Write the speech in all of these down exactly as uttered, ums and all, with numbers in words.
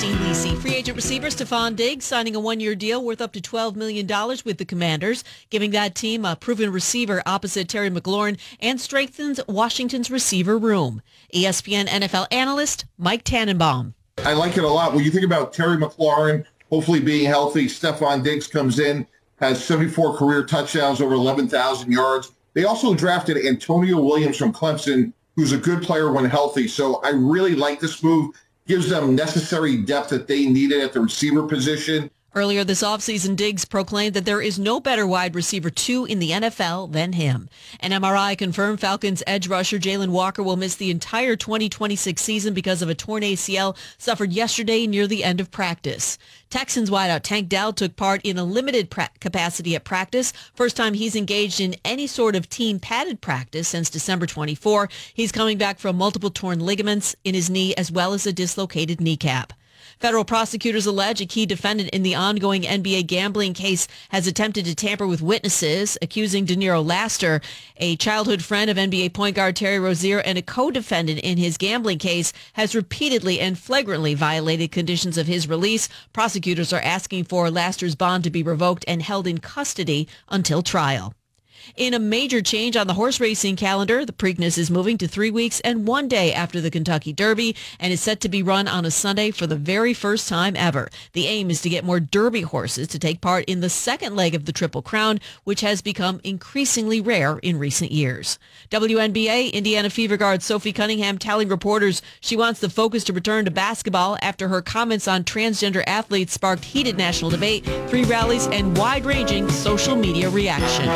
Christine Lisi. Free agent receiver Stephon Diggs signing a one-year deal worth up to twelve million dollars with the Commanders, giving that team a proven receiver opposite Terry McLaurin and strengthens Washington's receiver room. E S P N N F L analyst Mike Tannenbaum. I like it a lot. When you think about Terry McLaurin hopefully being healthy, Stephon Diggs comes in, has seventy-four career touchdowns, over eleven thousand yards. They also drafted Antonio Williams from Clemson, who's a good player when healthy. So I really like this move. Gives them necessary depth that they needed at the receiver position. Earlier this offseason, Diggs proclaimed that there is no better wide receiver two in the N F L than him. An M R I confirmed Falcons edge rusher Jalen Walker will miss the entire twenty twenty-six season because of a torn A C L suffered yesterday near the end of practice. Texans wideout Tank Dell took part in a limited pra- capacity at practice. First time he's engaged in any sort of team padded practice since December twenty-fourth. He's coming back from multiple torn ligaments in his knee as well as a dislocated kneecap. Federal prosecutors allege a key defendant in the ongoing N B A gambling case has attempted to tamper with witnesses, accusing Deniro Laster, a childhood friend of N B A point guard Terry Rozier and a co-defendant in his gambling case, has repeatedly and flagrantly violated conditions of his release. Prosecutors are asking for Laster's bond to be revoked and held in custody until trial. In a major change on the horse racing calendar, the Preakness is moving to three weeks and one day after the Kentucky Derby and is set to be run on a Sunday for the very first time ever. The aim is to get more Derby horses to take part in the second leg of the Triple Crown, which has become increasingly rare in recent years. W N B A Indiana Fever guard Sophie Cunningham telling reporters she wants the focus to return to basketball after her comments on transgender athletes sparked heated national debate, three rallies, and wide-ranging social media reaction.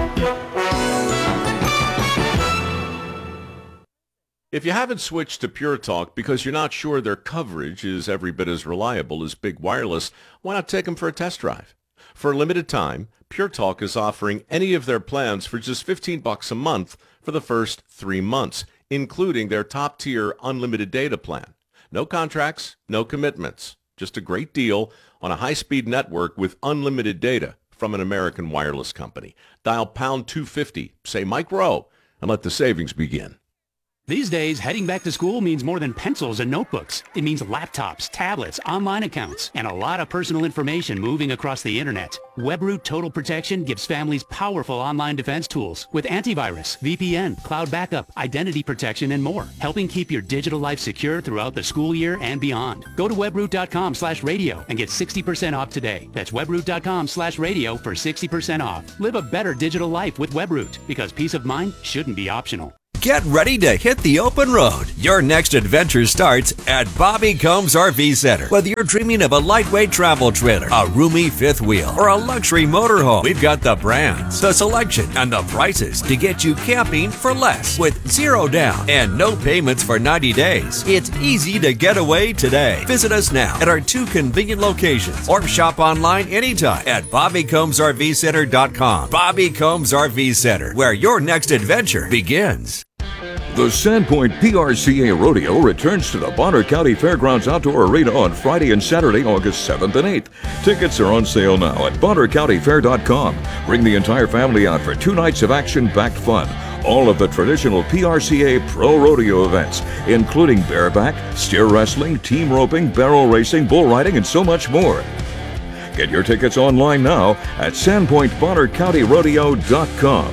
If you haven't switched to Pure Talk because you're not sure their coverage is every bit as reliable as Big Wireless, why not take them for a test drive? For a limited time, Pure Talk is offering any of their plans for just fifteen bucks a month for the first three months, including their top-tier unlimited data plan. No contracts, no commitments, just a great deal on a high-speed network with unlimited data from an American wireless company. Dial pound two fifty, say Mike Rowe, and let the savings begin. These days, heading back to school means more than pencils and notebooks. It means laptops, tablets, online accounts, and a lot of personal information moving across the internet. WebRoot Total Protection gives families powerful online defense tools with antivirus, V P N, cloud backup, identity protection, and more, helping keep your digital life secure throughout the school year and beyond. Go to webroot.com slash radio and get sixty percent off today. That's webroot.com slash radio for sixty percent off. Live a better digital life with WebRoot, because peace of mind shouldn't be optional. Get ready to hit the open road. Your next adventure starts at Bobby Combs R V Center. Whether you're dreaming of a lightweight travel trailer, a roomy fifth wheel, or a luxury motorhome, we've got the brands, the selection, and the prices to get you camping for less with zero down and no payments for ninety days. It's easy to get away today. Visit us now at our two convenient locations or shop online anytime at bobby combs r v center dot com. Bobby Combs R V Center, where your next adventure begins. The Sandpoint P R C A Rodeo returns to the Bonner County Fairgrounds Outdoor Arena on Friday and Saturday, August seventh and eighth. Tickets are on sale now at bonner county fair dot com. Bring the entire family out for two nights of action-packed fun. All of the traditional P R C A Pro Rodeo events, including bareback, steer wrestling, team roping, barrel racing, bull riding, and so much more. Get your tickets online now at sandpoint bonner county rodeo dot com.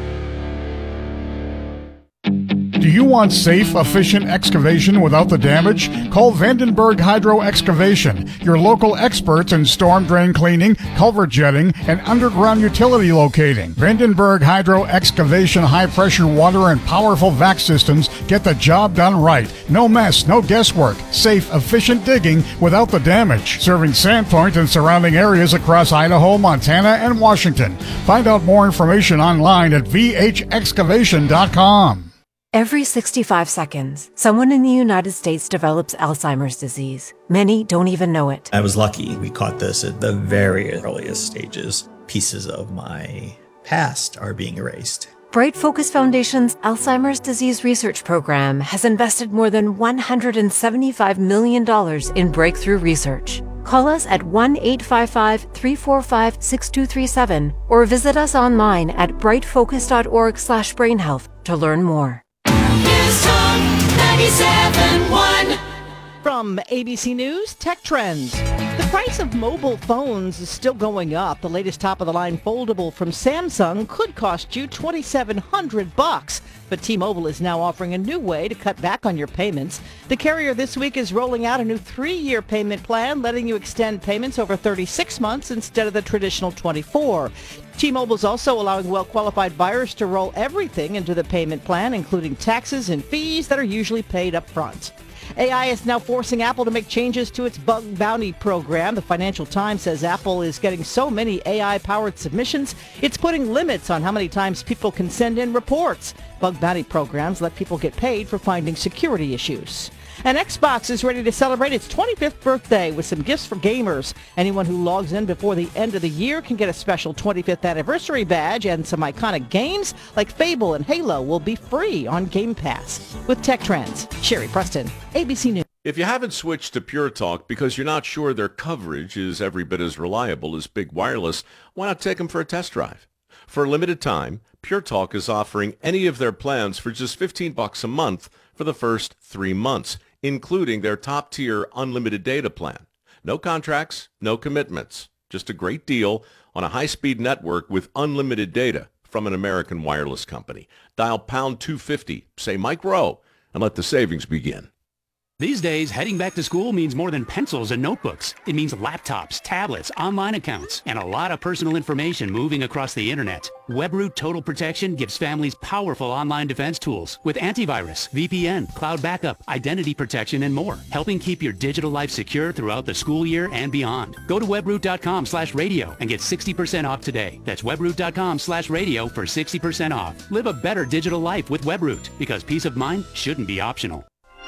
Do you want safe, efficient excavation without the damage? Call Vandenberg Hydro Excavation, your local experts in storm drain cleaning, culvert jetting, and underground utility locating. Vandenberg Hydro Excavation high-pressure water and powerful vac systems get the job done right. No mess, no guesswork. Safe, efficient digging without the damage. Serving Sandpoint and surrounding areas across Idaho, Montana, and Washington. Find out more information online at v h excavation dot com. Every sixty-five seconds, someone in the United States develops Alzheimer's disease. Many don't even know it. I was lucky. We caught this at the very earliest stages. Pieces of my past are being erased. Bright Focus Foundation's Alzheimer's Disease Research Program has invested more than one hundred seventy-five million dollars in breakthrough research. Call us at one eight five five, three four five, six two three seven or visit us online at bright focus dot org slash brain health to learn more. News Talk ninety-seven point one. From From A B C News, Tech Trends. The price of mobile phones is still going up. The latest top-of-the-line foldable from Samsung could cost you twenty-seven hundred bucks. But T-Mobile is now offering a new way to cut back on your payments. The carrier this week is rolling out a new three-year payment plan, letting you extend payments over thirty-six months instead of the traditional twenty-four. T-Mobile is also allowing well-qualified buyers to roll everything into the payment plan, including taxes and fees that are usually paid up front. A I is now forcing Apple to make changes to its bug bounty program. The Financial Times says Apple is getting so many A I-powered submissions, it's putting limits on how many times people can send in reports. Bug bounty programs let people get paid for finding security issues. And Xbox is ready to celebrate its twenty-fifth birthday with some gifts for gamers. Anyone who logs in before the end of the year can get a special twenty-fifth anniversary badge, and some iconic games like Fable and Halo will be free on Game Pass. With Tech Trends, Sherry Preston, A B C News. If you haven't switched to Pure Talk because you're not sure their coverage is every bit as reliable as Big Wireless, why not take them for a test drive? For a limited time, Pure Talk is offering any of their plans for just fifteen bucks a month for the first three months, including their top-tier unlimited data plan. No contracts, no commitments, just a great deal on a high-speed network with unlimited data from an American wireless company. Dial pound two fifty, say Mike Rowe, and let the savings begin. These days, heading back to school means more than pencils and notebooks. It means laptops, tablets, online accounts, and a lot of personal information moving across the internet. Webroot Total Protection gives families powerful online defense tools with antivirus, V P N, cloud backup, identity protection, and more, helping keep your digital life secure throughout the school year and beyond. Go to webroot.com slash radio and get sixty percent off today. That's webroot.com slash radio for sixty percent off. Live a better digital life with Webroot, because peace of mind shouldn't be optional.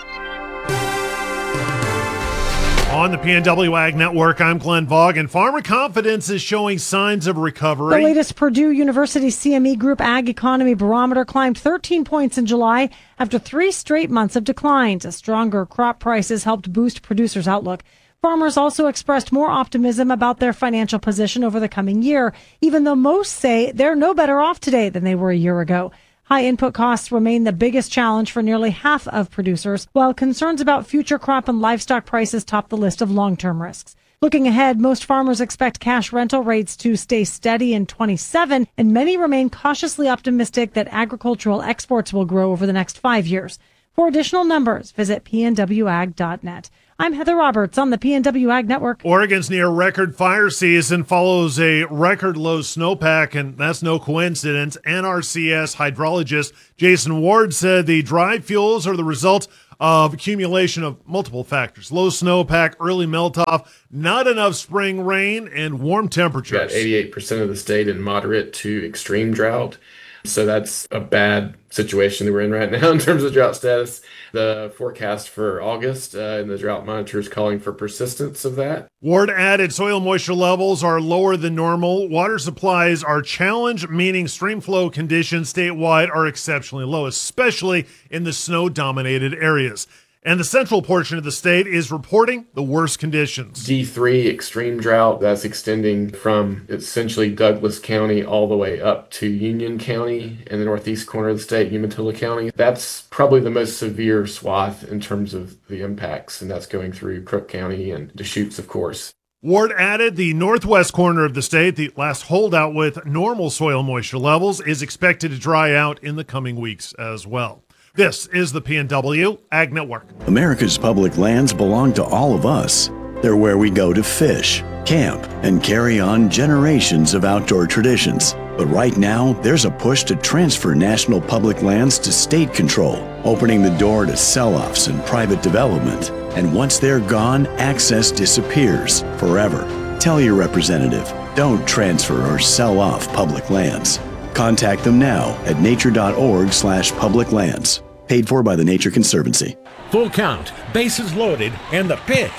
On the P N W Ag Network, I'm Glenn Vaughan, and farmer confidence is showing signs of recovery. The latest Purdue University C M E Group Ag Economy Barometer climbed thirteen points in July after three straight months of declines. Stronger crop prices helped boost producers' outlook. Farmers also expressed more optimism about their financial position over the coming year, even though most say they're no better off today than they were a year ago. High input costs remain the biggest challenge for nearly half of producers, while concerns about future crop and livestock prices top the list of long-term risks. Looking ahead, most farmers expect cash rental rates to stay steady in twenty-seven, and many remain cautiously optimistic that agricultural exports will grow over the next five years. For additional numbers, visit p n w ag dot net. I'm Heather Roberts on the P N W Ag Network. Oregon's near record fire season follows a record low snowpack, and that's no coincidence. N R C S hydrologist Jason Ward said the dry fuels are the result of accumulation of multiple factors. Low snowpack, early melt-off, not enough spring rain, and warm temperatures. Got eighty-eight percent of the state in moderate to extreme drought. So that's a bad situation that we're in right now in terms of drought status. The forecast for August uh, and the drought monitor is calling for persistence of that. Ward added soil moisture levels are lower than normal. Water supplies are challenged, meaning stream flow conditions statewide are exceptionally low, especially in the snow-dominated areas. And the central portion of the state is reporting the worst conditions. D three extreme drought, that's extending from essentially Douglas County all the way up to Union County in the northeast corner of the state, Umatilla County. That's probably the most severe swath in terms of the impacts, and that's going through Crook County and Deschutes, of course. Ward added the northwest corner of the state, the last holdout with normal soil moisture levels, is expected to dry out in the coming weeks as well. This is the P N W Ag Network. America's public lands belong to all of us. They're where we go to fish, camp, and carry on generations of outdoor traditions. But right now, there's a push to transfer national public lands to state control, opening the door to sell-offs and private development. And once they're gone, access disappears forever. Tell your representative, don't transfer or sell off public lands. Contact them now at nature.org slash public lands. Paid for by the Nature Conservancy. Full count, bases loaded, and the pitch.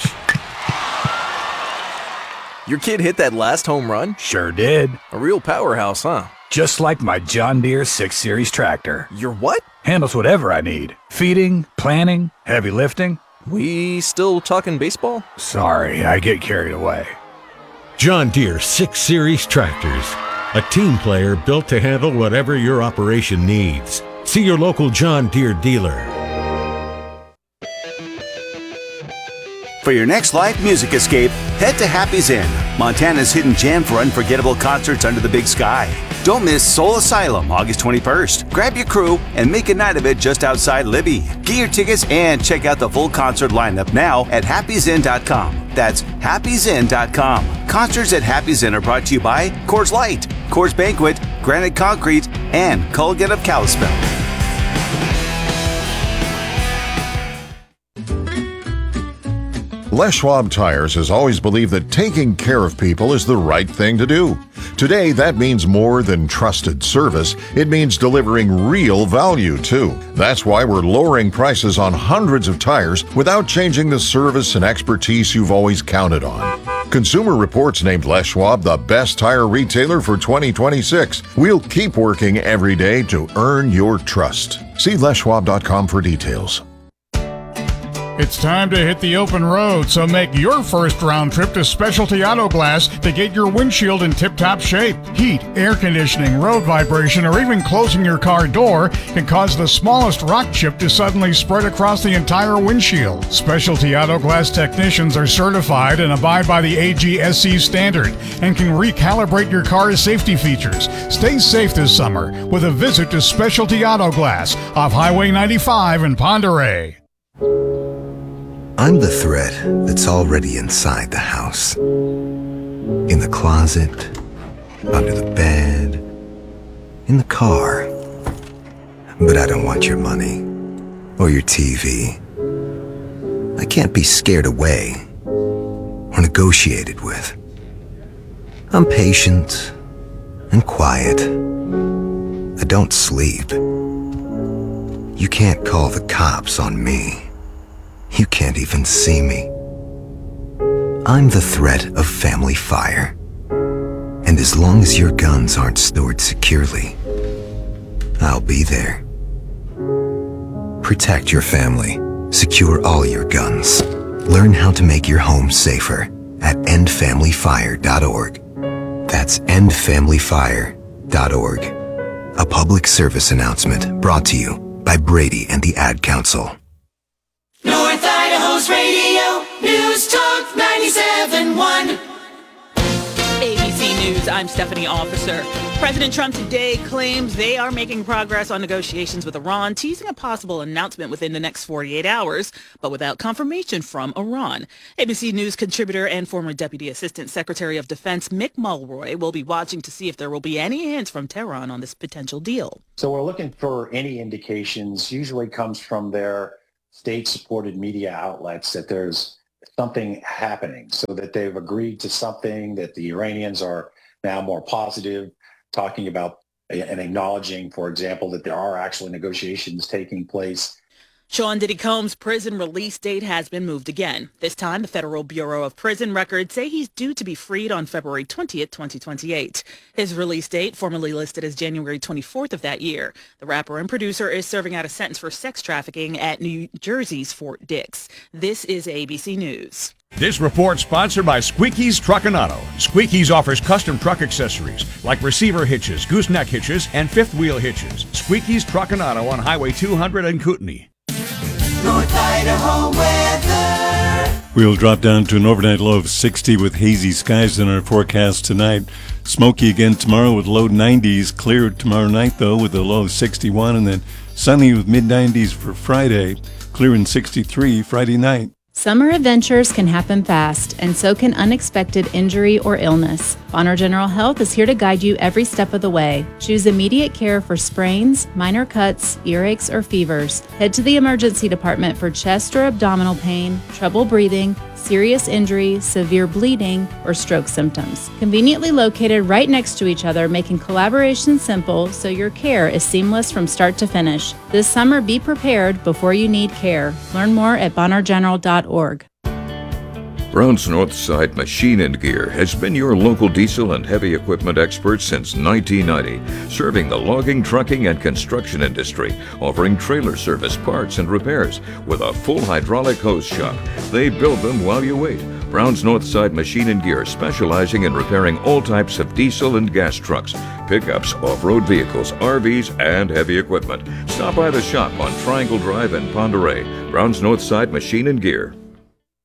Your kid hit that last home run? Sure did. A real powerhouse, huh? Just like my John Deere six series tractor. Your what? Handles whatever I need. Feeding, planting, heavy lifting. We still talking baseball? Sorry, I get carried away. John Deere six series tractors. A team player built to handle whatever your operation needs. See your local John Deere dealer. For your next live music escape, head to Happy's Inn, Montana's hidden gem for unforgettable concerts under the big sky. Don't miss Soul Asylum, August twenty-first. Grab your crew and make a night of it just outside Libby. Get your tickets and check out the full concert lineup now at happy's inn dot com. That's happy's inn dot com. Concerts at Happy's Inn are brought to you by Coors Light, Coors Banquet, Granite Concrete, and Culligan of Kalispell. Les Schwab Tires has always believed that taking care of people is the right thing to do. Today, that means more than trusted service. It means delivering real value, too. That's why we're lowering prices on hundreds of tires without changing the service and expertise you've always counted on. Consumer Reports named Les Schwab the best tire retailer for twenty twenty-six. We'll keep working every day to earn your trust. See les schwab dot com for details. It's time to hit the open road, so make your first round trip to Specialty Auto Glass to get your windshield in tip-top shape. Heat, air conditioning, road vibration, or even closing your car door can cause the smallest rock chip to suddenly spread across the entire windshield. Specialty Auto Glass technicians are certified and abide by the A G S C standard and can recalibrate your car's safety features. Stay safe this summer with a visit to Specialty Auto Glass off Highway ninety-five in Ponderay. I'm the threat that's already inside the house. In the closet, under the bed, in the car. But I don't want your money or your T V. I can't be scared away or negotiated with. I'm patient and quiet. I don't sleep. You can't call the cops on me. You can't even see me. I'm the threat of family fire. And as long as your guns aren't stored securely, I'll be there. Protect your family. Secure all your guns. Learn how to make your home safer at end family fire dot org. That's end family fire dot org. A public service announcement brought to you by Brady and the Ad Council. North Idaho's radio, News Talk ninety-seven point one. A B C News, I'm Stephanie Officer. President Trump today claims they are making progress on negotiations with Iran, teasing a possible announcement within the next forty-eight hours, but without confirmation from Iran. A B C News contributor and former Deputy Assistant Secretary of Defense Mick Mulroy will be watching to see if there will be any hints from Tehran on this potential deal. So we're looking for any indications, usually comes from their state-supported media outlets, that there's something happening, so that they've agreed to something, that the Iranians are now more positive, talking about and acknowledging, for example, that there are actually negotiations taking place. Sean Diddy Combs' prison release date has been moved again. This time, the Federal Bureau of Prison Records say he's due to be freed on February twentieth, twenty twenty-eight. His release date, formerly listed as January twenty-fourth of that year. The rapper and producer is serving out a sentence for sex trafficking at New Jersey's Fort Dix. This is A B C News. This report sponsored by Squeaky's Truck and Auto. Squeaky's offers custom truck accessories like receiver hitches, gooseneck hitches, and fifth wheel hitches. Squeaky's Truck and Auto on Highway two hundred in Kootenai. North Idaho weather. We'll drop down to an overnight low of sixty with hazy skies in our forecast tonight. Smoky again tomorrow with low nineties. Clear tomorrow night, though, with a low of sixty-one. And then sunny with mid-nineties for Friday. Clear in sixty-three Friday night. Summer adventures can happen fast, and so can unexpected injury or illness. Bonner General Health is here to guide you every step of the way. Choose immediate care for sprains, minor cuts, earaches, or fevers. Head to the emergency department for chest or abdominal pain, trouble breathing, serious injury, severe bleeding, or stroke symptoms. Conveniently located right next to each other, making collaboration simple so your care is seamless from start to finish. This summer, be prepared before you need care. Learn more at bonner general dot org. Brown's Northside Machine and Gear has been your local diesel and heavy equipment expert since nineteen ninety, serving the logging, trucking, and construction industry, offering trailer service, parts, and repairs with a full hydraulic hose shop. They build them while you wait. Brown's Northside Machine and Gear, specializing in repairing all types of diesel and gas trucks, pickups, off-road vehicles, R Vs, and heavy equipment. Stop by the shop on Triangle Drive in Ponderay. Brown's Northside Machine and Gear.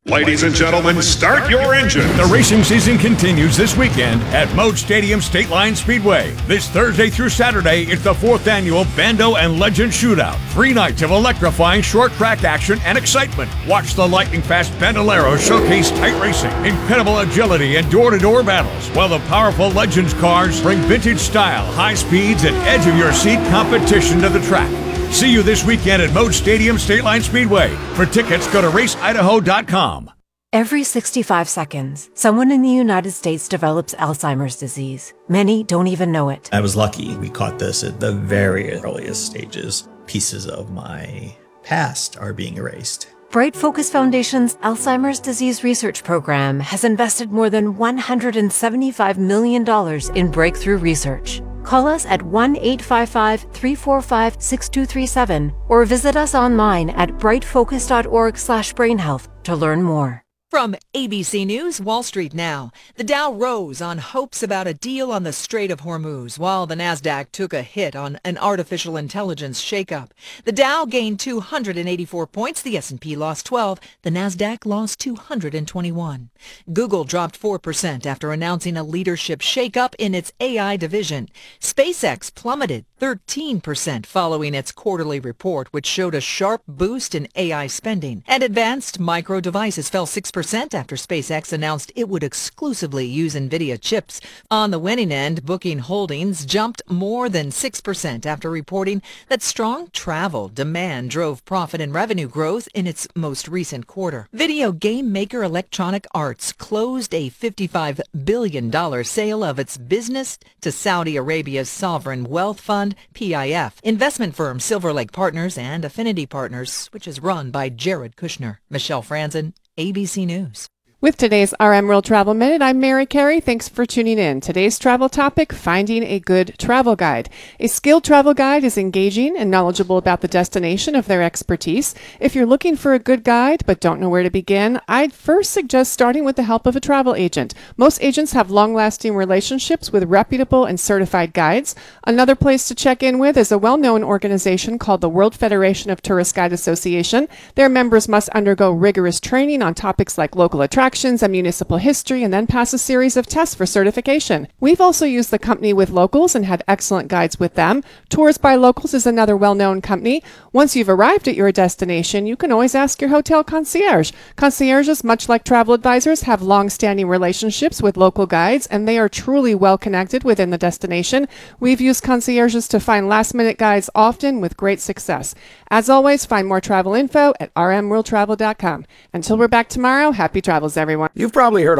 Ladies and gentlemen, start your engine. The racing season continues this weekend at Moat Stadium State Line Speedway. This Thursday through Saturday, it's the fourth annual Bando and Legend Shootout. Three nights of electrifying short track action and excitement. Watch the lightning-fast Bandoleros showcase tight racing, incredible agility, and door-to-door battles, while the powerful Legends cars bring vintage style, high speeds, and edge-of-your-seat competition to the track. See you this weekend at Moat Stadium State Line Speedway. For tickets, go to race idaho dot com. Every sixty-five seconds, someone in the United States develops Alzheimer's disease. Many don't even know it. I was lucky. We caught this at the very earliest stages. Pieces of my past are being erased. Bright Focus Foundation's Alzheimer's Disease Research Program has invested more than one hundred seventy-five million dollars in breakthrough research. Call us at one eight five five, three four five, six two three seven or visit us online at bright focus dot org slash brain health to learn more. From A B C News, Wall Street now. The Dow rose on hopes about a deal on the Strait of Hormuz, while the Nasdaq took a hit on an artificial intelligence shakeup. The Dow gained two hundred eighty-four points, the S and P lost twelve, the Nasdaq lost two hundred twenty-one. Google dropped four percent after announcing a leadership shakeup in its A I division. SpaceX plummeted thirteen percent following its quarterly report, which showed a sharp boost in A I spending. And Advanced Micro Devices fell six percent after SpaceX announced it would exclusively use NVIDIA chips. On the winning end, Booking Holdings jumped more than six percent after reporting that strong travel demand drove profit and revenue growth in its most recent quarter. Video game maker Electronic Arts closed a fifty-five billion dollars sale of its business to Saudi Arabia's sovereign wealth fund, P I F, investment firm Silver Lake Partners, and Affinity Partners, which is run by Jared Kushner. Michelle Franzen, A B C News. With today's R M World Travel Minute, I'm Mary Carey. Thanks for tuning in. Today's travel topic, finding a good travel guide. A skilled travel guide is engaging and knowledgeable about the destination of their expertise. If you're looking for a good guide but don't know where to begin, I'd first suggest starting with the help of a travel agent. Most agents have long-lasting relationships with reputable and certified guides. Another place to check in with is a well-known organization called the World Federation of Tourist Guide Association. Their members must undergo rigorous training on topics like local attractions and municipal history, and then pass a series of tests for certification. We've also used the company With Locals and had excellent guides with them. Tours by Locals is another well-known company. Once you've arrived at your destination, you can always ask your hotel concierge. Concierges, much like travel advisors, have long-standing relationships with local guides, and they are truly well-connected within the destination. We've used concierges to find last-minute guides often with great success. As always, find more travel info at r m world travel dot com. Until we're back tomorrow, happy travels, everyone. You've probably heard